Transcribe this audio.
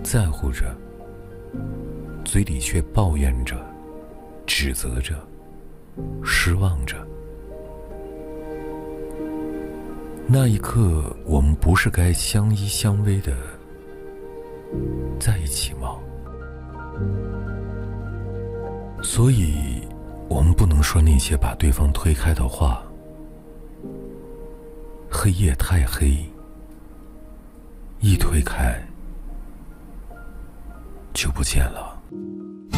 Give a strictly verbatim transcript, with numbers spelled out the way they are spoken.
在乎着，嘴里却抱怨着、指责着、失望着。那一刻，我们不是该相依相偎的在一起吗？所以，我们不能说那些把对方推开的话。黑夜太黑，一推开就不见了。